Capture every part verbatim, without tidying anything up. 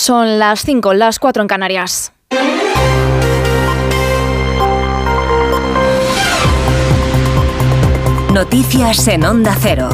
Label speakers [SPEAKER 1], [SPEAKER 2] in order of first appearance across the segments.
[SPEAKER 1] Son las cinco, las cuatro en Canarias.
[SPEAKER 2] Noticias en Onda Cero.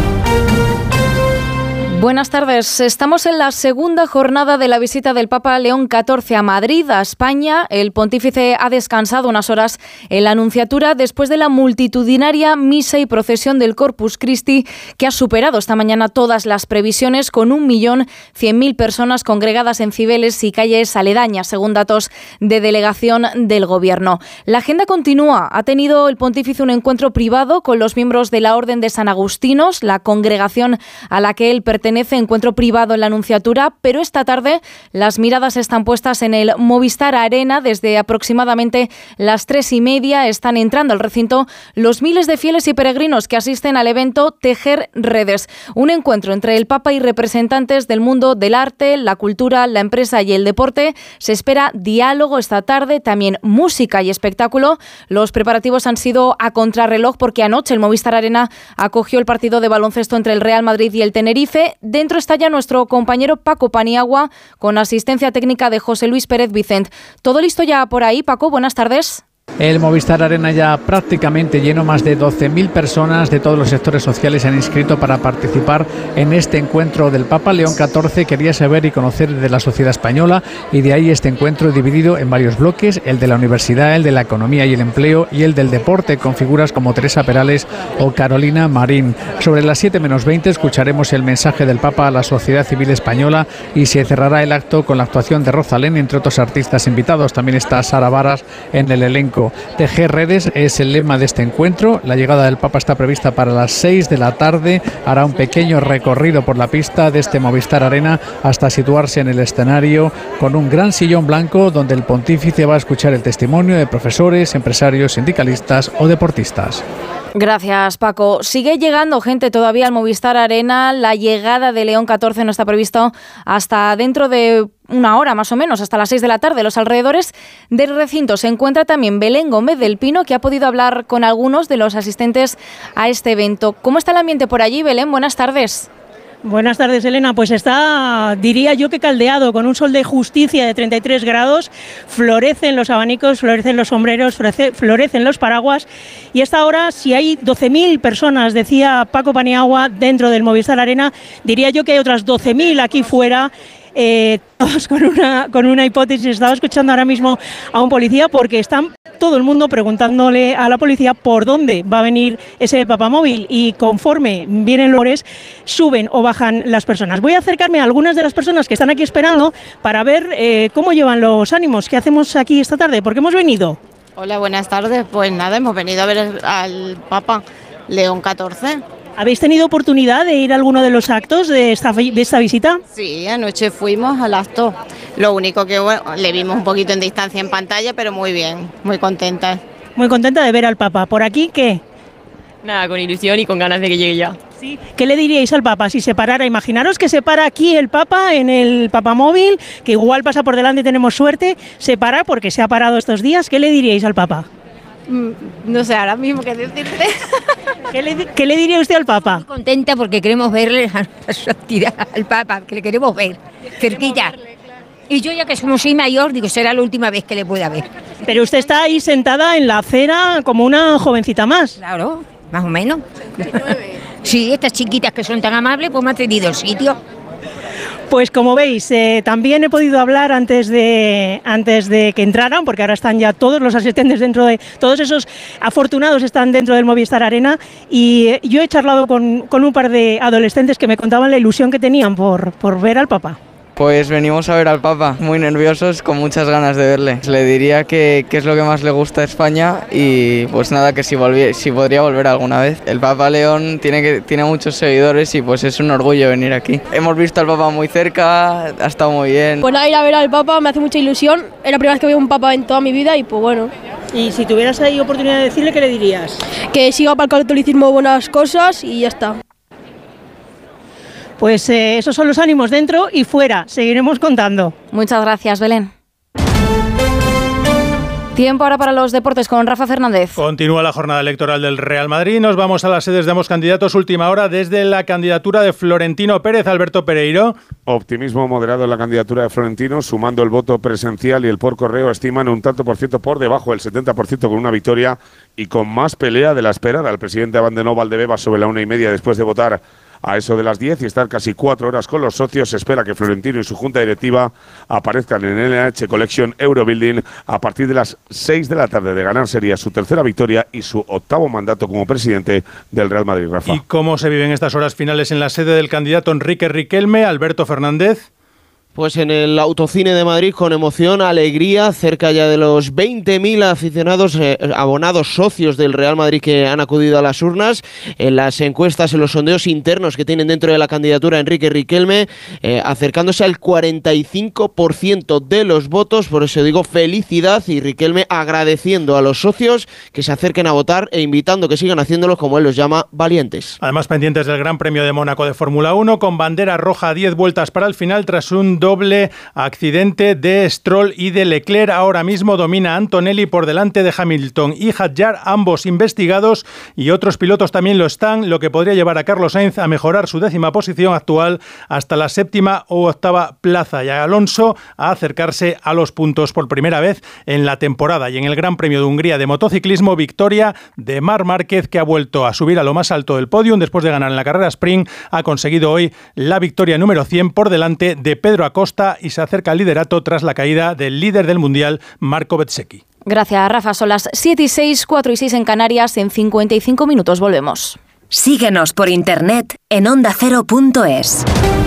[SPEAKER 1] Buenas tardes. Estamos en la segunda jornada de la visita del Papa León catorce a Madrid, a España. El pontífice ha descansado unas horas en la Nunciatura después de la multitudinaria misa y procesión del Corpus Christi, que ha superado esta mañana todas las previsiones, con un millón cien mil personas congregadas en Cibeles y calles aledañas, según datos de delegación del Gobierno. La agenda continúa. Ha tenido el pontífice un encuentro privado con los miembros de la Orden de San Agustinos, la congregación a la que él pertenece. Encuentro privado en la Nunciatura, pero esta tarde las miradas están puestas en el Movistar Arena. Desde aproximadamente las tres y media están entrando al recinto los miles de fieles y peregrinos que asisten al evento Tejer Redes, un encuentro entre el Papa y representantes del mundo del arte, la cultura, la empresa y el deporte. Se espera diálogo esta tarde, también música y espectáculo. Los preparativos han sido a contrarreloj porque anoche el Movistar Arena acogió el partido de baloncesto entre el Real Madrid y el Tenerife. Dentro está ya nuestro compañero Paco Paniagua, con asistencia técnica de José Luis Pérez Vicent. ¿Todo listo ya por ahí, Paco? Buenas tardes.
[SPEAKER 3] El Movistar Arena ya prácticamente lleno, más de doce mil personas de todos los sectores sociales se han inscrito para participar en este encuentro del Papa León catorce. Quería saber y conocer de la sociedad española, y de ahí este encuentro dividido en varios bloques: el de la universidad, el de la economía y el empleo y el del deporte, con figuras como Teresa Perales o Carolina Marín. Sobre las siete menos veinte escucharemos el mensaje del Papa a la sociedad civil española y se cerrará el acto con la actuación de Rosalén, entre otros artistas invitados. También está Sara Varas en el elenco. Tejer Redes es el lema de este encuentro. La llegada del Papa está prevista para las seis de la tarde. Hará un pequeño recorrido por la pista de este Movistar Arena hasta situarse en el escenario, con un gran sillón blanco donde el pontífice va a escuchar el testimonio de profesores, empresarios, sindicalistas o deportistas.
[SPEAKER 1] Gracias, Paco. Sigue llegando gente todavía al Movistar Arena. La llegada de León catorce no está previsto hasta dentro de una hora más o menos, hasta las seis de la tarde. Los alrededores del recinto se encuentra también Belén Gómez del Pino, que ha podido hablar con algunos de los asistentes a este evento. ¿Cómo está el ambiente por allí, Belén? Buenas tardes.
[SPEAKER 4] Buenas tardes, Elena. Pues está, diría yo que caldeado, con un sol de justicia de treinta y tres grados, florecen los abanicos, florecen los sombreros, florece, florecen los paraguas, y a esta hora, si hay doce mil personas, decía Paco Paniagua, dentro del Movistar Arena, diría yo que hay otras doce mil aquí fuera. Eh, todos con una, con una hipótesis. Estaba escuchando ahora mismo a un policía, porque están todo el mundo preguntándole a la policía por dónde va a venir ese papamóvil, y conforme vienen los suben o bajan las personas. Voy a acercarme a algunas de las personas que están aquí esperando para ver eh, cómo llevan los ánimos. ¿Qué hacemos aquí esta tarde? ¿Por qué hemos venido?
[SPEAKER 5] Hola, buenas tardes. Pues nada, hemos venido a ver al Papa León catorce.
[SPEAKER 4] ¿Habéis tenido oportunidad de ir a alguno de los actos de esta, de esta visita?
[SPEAKER 5] Sí, anoche fuimos al acto. Lo único que, bueno, le vimos un poquito en distancia en pantalla, pero muy bien, muy contenta.
[SPEAKER 4] Muy contenta de ver al Papa. ¿Por aquí qué?
[SPEAKER 6] Nada, con ilusión y con ganas de que llegue ya.
[SPEAKER 4] Sí. ¿Qué le diríais al Papa si se parara? Imaginaros que se para aquí el Papa en el papamóvil, que igual pasa por delante y tenemos suerte. Se para porque se ha parado estos días. ¿Qué le diríais al Papa?
[SPEAKER 5] No sé ahora mismo qué decirte.
[SPEAKER 4] ¿Qué le, ¿Qué le diría usted al Papa?
[SPEAKER 7] Estoy contenta porque queremos verle a su actividad al Papa, que le queremos ver cerquita. Y yo, ya que somos muy mayor, digo, será la última vez que le pueda ver.
[SPEAKER 4] Pero usted está ahí sentada en la acera como una jovencita más.
[SPEAKER 7] Claro, más o menos. Sí, estas chiquitas que son tan amables, pues me han cedido el sitio.
[SPEAKER 4] Pues como veis, eh, también he podido hablar antes de, antes de que entraran, porque ahora están ya todos los asistentes dentro de, todos esos afortunados están dentro del Movistar Arena, y eh, yo he charlado con, con un par de adolescentes que me contaban la ilusión que tenían por, por ver al Papa.
[SPEAKER 8] Pues venimos a ver al Papa, muy nerviosos, con muchas ganas de verle. Le diría que, que es lo que más le gusta a España, y pues nada, que si, volví, si podría volver alguna vez. El Papa León tiene, que, tiene muchos seguidores y pues es un orgullo venir aquí. Hemos visto al Papa muy cerca, ha estado muy bien.
[SPEAKER 9] Pues nada, ir a ver al Papa me hace mucha ilusión. Es la primera vez que veo un Papa en toda mi vida y pues bueno.
[SPEAKER 4] Y si tuvieras ahí oportunidad de decirle, ¿qué le dirías?
[SPEAKER 9] Que siga para el catolicismo buenas cosas y ya está.
[SPEAKER 4] Pues eh, esos son los ánimos dentro y fuera. Seguiremos contando.
[SPEAKER 1] Muchas gracias, Belén. Tiempo ahora para los deportes con Rafa Fernández.
[SPEAKER 10] Continúa la jornada electoral del Real Madrid. Nos vamos a las sedes de ambos candidatos. Última hora desde la candidatura de Florentino Pérez. Alberto Pereiro.
[SPEAKER 11] Optimismo moderado en la candidatura de Florentino, sumando el voto presencial y el por correo, estiman un tanto por ciento por debajo del setenta por ciento con una victoria y con más pelea de la esperada. El presidente abandonó Valdebebas sobre la una y media después de votar a eso de las diez y estar casi cuatro horas con los socios. Se espera que Florentino y su junta directiva aparezcan en el N H Collection Eurobuilding a partir de las seis de la tarde. De ganar sería su tercera victoria y su octavo mandato como presidente del Real Madrid. Rafa.
[SPEAKER 10] ¿Y cómo se viven estas horas finales en la sede del candidato Enrique Riquelme? Alberto Fernández.
[SPEAKER 12] Pues en el Autocine de Madrid, con emoción, alegría, cerca ya de los veinte mil aficionados, eh, abonados, socios del Real Madrid que han acudido a las urnas. En las encuestas, en los sondeos internos que tienen dentro de la candidatura Enrique Riquelme, eh, acercándose al cuarenta y cinco por ciento de los votos. Por eso digo felicidad, y Riquelme agradeciendo a los socios que se acerquen a votar e invitando que sigan haciéndolo, como él los llama, valientes.
[SPEAKER 10] Además, pendientes del Gran Premio de Mónaco de Fórmula uno, con bandera roja a diez vueltas para el final tras un doble accidente de Stroll y de Leclerc. Ahora mismo domina Antonelli por delante de Hamilton y Hadjar, ambos investigados, y otros pilotos también lo están, lo que podría llevar a Carlos Sainz a mejorar su décima posición actual hasta la séptima o octava plaza, y a Alonso a acercarse a los puntos por primera vez en la temporada. Y en el Gran Premio de Hungría de motociclismo, victoria de Marc Márquez, que ha vuelto a subir a lo más alto del podium después de ganar en la carrera sprint. Ha conseguido hoy la victoria número cien por delante de Pedro Acosta y se acerca al liderato tras la caída del líder del mundial, Marco Bezzecchi.
[SPEAKER 1] Gracias, Rafa. Son las siete y seis, cuatro y seis en Canarias. En cincuenta y cinco minutos volvemos.
[SPEAKER 2] Síguenos por internet en onda cero punto es.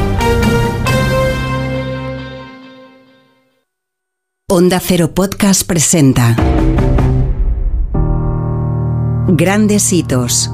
[SPEAKER 13] Onda Cero Podcast presenta Grandes hitos.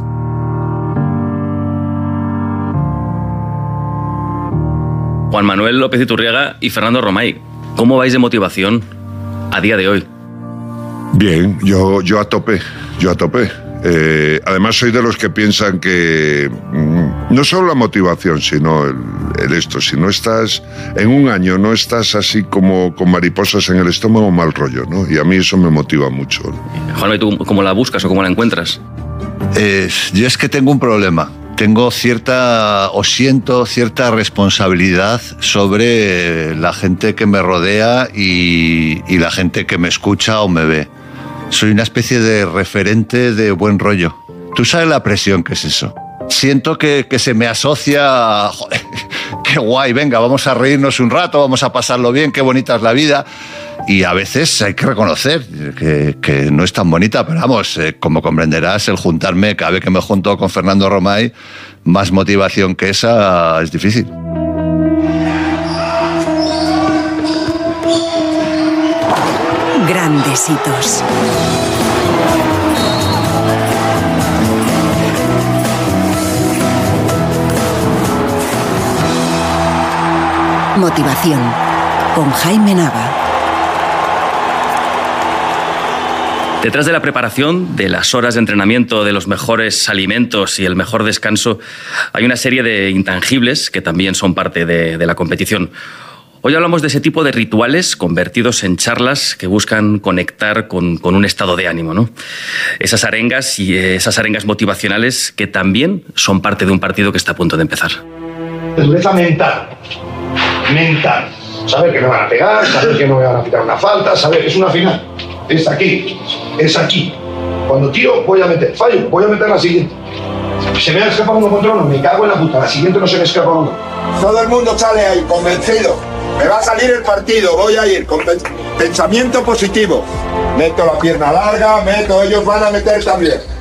[SPEAKER 14] Juan Manuel López Iturriaga y Fernando Romay, ¿cómo vais de motivación a día de hoy?
[SPEAKER 15] Bien, yo, yo a tope, yo a tope. Eh, además soy de los que piensan que mmm, no solo la motivación, sino el, el esto. Si no estás en un año, no estás así como con mariposas en el estómago, mal rollo, ¿no? Y a mí eso me motiva mucho.
[SPEAKER 14] Juan, ¿tú cómo la buscas o cómo la encuentras?
[SPEAKER 16] Eh, yo es que tengo un problema. Tengo cierta, o siento cierta responsabilidad sobre la gente que me rodea y, y la gente que me escucha o me ve. Soy una especie de referente de buen rollo. Tú sabes la presión que es eso. Siento que, que se me asocia, joder, qué guay, venga, vamos a reírnos un rato, vamos a pasarlo bien, qué bonita es la vida. Y a veces hay que reconocer que, que no es tan bonita, pero vamos, eh, como comprenderás, el juntarme, cada vez que me junto con Fernando Romay, más motivación que esa es difícil.
[SPEAKER 13] Grandes hitos. Motivación con Jaime Nava.
[SPEAKER 14] Detrás de la preparación, de las horas de entrenamiento, de los mejores alimentos y el mejor descanso, hay una serie de intangibles que también son parte de, de la competición. Hoy hablamos de ese tipo de rituales convertidos en charlas que buscan conectar con, con un estado de ánimo, ¿no? Esas arengas y esas arengas motivacionales que también son parte de un partido que está a punto de empezar.
[SPEAKER 17] Dureza mental. Mental. Saber que me van a pegar, saber que no me van a pitar una falta, saber que es una final. Es aquí, es aquí. Cuando tiro voy a meter, fallo, voy a meter la siguiente. Se me ha escapado uno contra uno, me cago en la puta, la siguiente no se me escapa uno.
[SPEAKER 18] Todo el mundo sale ahí convencido. Me va a salir el partido, voy a ir con pensamiento positivo. Meto la pierna larga, meto, ellos van a meter también.